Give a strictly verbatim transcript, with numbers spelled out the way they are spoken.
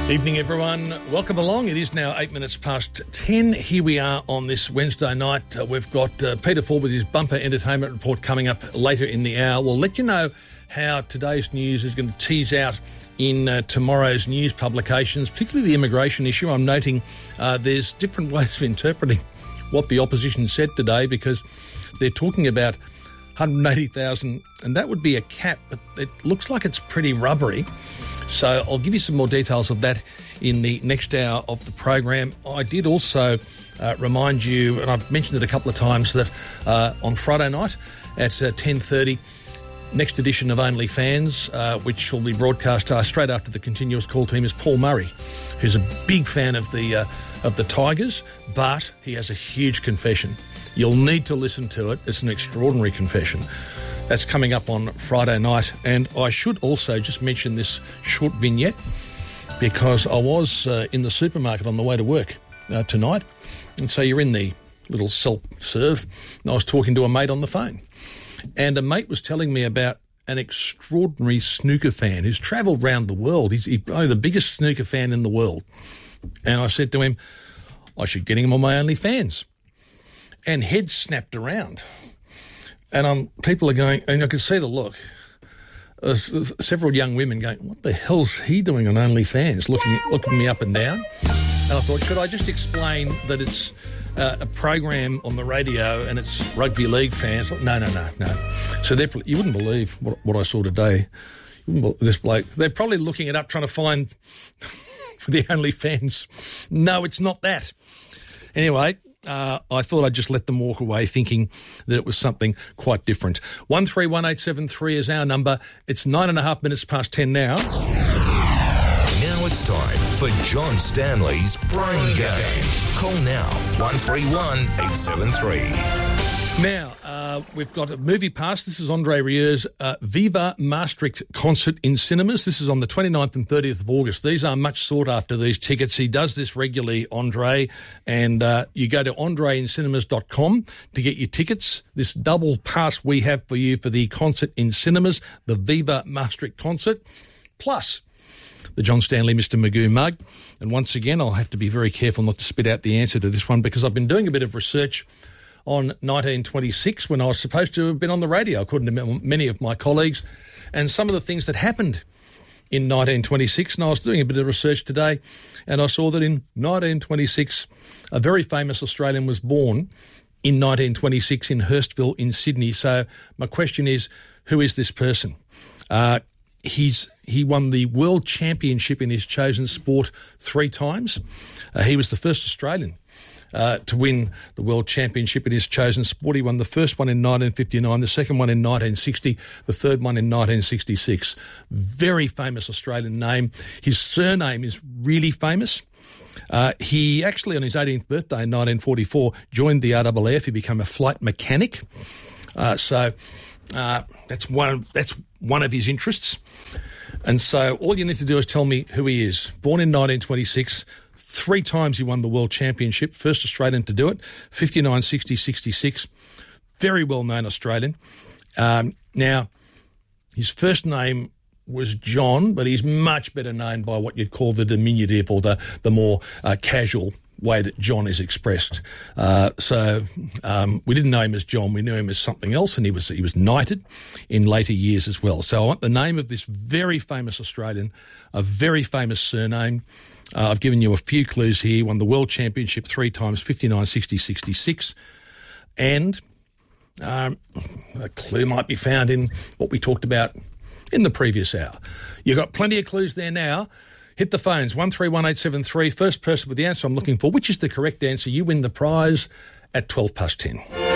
Evening, everyone. Welcome along. It is now eight minutes past ten. Here we are on this Wednesday night. Uh, we've got uh, Peter Ford with his bumper entertainment report coming up later in the hour. We'll let you know how today's news is going to tease out in uh, tomorrow's news publications, particularly the immigration issue. I'm noting uh, there's different ways of interpreting what the opposition said today, because they're talking about one hundred eighty thousand, and that would be a cap, but it looks like it's pretty rubbery. So I'll give you some more details of that in the next hour of the program. I did also uh, remind you, and I've mentioned it a couple of times, that uh, on Friday night at uh, ten thirty, next edition of OnlyFans, uh, which will be broadcast uh, straight after the continuous call team, is Paul Murray, who's a big fan of the uh, of the Tigers, but he has a huge confession. You'll need to listen to it. It's an extraordinary confession. That's coming up on Friday night. And I should also just mention this short vignette, because I was uh, in the supermarket on the way to work uh, tonight. And so you're in the little self-serve, and I was talking to a mate on the phone. And a mate was telling me about an extraordinary snooker fan who's travelled around the world. He's, he's probably the biggest snooker fan in the world. And I said to him, I should get him on my OnlyFans. And heads snapped around. And um, people are going, and I could see the look. Uh, several young women going, what the hell's he doing on OnlyFans? Looking, looking me up and down. And I thought, should I just explain that it's uh, a program on the radio and it's rugby league fans? No, no, no, no. So they're, you wouldn't believe what, what I saw today. You wouldn't believe this bloke. They're probably looking it up, trying to find for the OnlyFans. No, it's not that. Anyway. Uh, I thought I'd just let them walk away thinking that it was something quite different. one three one eight seven three is our number. It's nine and a half minutes past ten now. Now it's time for John Stanley's Brain Game. Call now, one three one eight seven three. Now, uh, we've got a movie pass. This is Andre Rieur's uh, Viva Maastricht concert in cinemas. This is on the twenty-ninth and thirtieth of August. These are much sought after, these tickets. He does this regularly, Andre, and uh, you go to andre in cinemas dot com to get your tickets. This double pass we have for you for the concert in cinemas, the Viva Maastricht concert, plus the John Stanley Mister Magoo mug. And once again, I'll have to be very careful not to spit out the answer to this one, because I've been doing a bit of research on nineteen twenty-six, when I was supposed to have been on the radio, according to many of my colleagues, and some of the things that happened in nineteen twenty-six. And I was doing a bit of research today, and I saw that in nineteen twenty-six, a very famous Australian was born in nineteen twenty-six in Hurstville in Sydney. So my question is, who is this person? Uh, he's he won the world championship in his chosen sport three times. Uh, he was the first Australian Uh, to win the World Championship in his chosen sport. He won the first one in nineteen fifty-nine, the second one in nineteen sixty, the third one in nineteen sixty-six. Very famous Australian name. His surname is really famous. Uh, he actually, on his eighteenth birthday in nineteen forty-four, joined the R A A F. He became a flight mechanic. Uh, so uh, that's one. That's one of his interests. And so all you need to do is tell me who he is. Born in nineteen twenty-six. Three times he won the World Championship, first Australian to do it, fifty-nine, sixty, sixty-six. Very well-known Australian. Um, now, his first name was John, but he's much better known by what you'd call the diminutive, or the, the more uh, casual way that John is expressed. Uh, so um, we didn't know him as John, we knew him as something else, and he was he was knighted in later years as well. So I want the name of this very famous Australian, a very famous surname. Uh, I've given you a few clues here. He won the World Championship three times, fifty-nine, sixty, sixty-six. And um, a clue might be found in what we talked about in the previous hour. You've got plenty of clues there now. Hit the phones, one three one eight seven three. First person with the answer I'm looking for, which is the correct answer, you win the prize at twelve past ten.